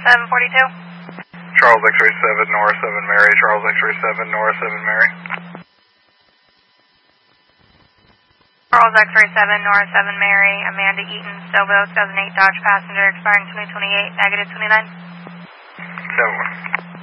742. Charles X-ray 7, Nora 7 Mary, Charles X-ray 7, Nora 7 Mary. Charles X-ray 7, Nora 7 Mary, Amanda Eaton, Stillville, 2008 Dodge passenger, expiring 2028, negative 29. 7-1.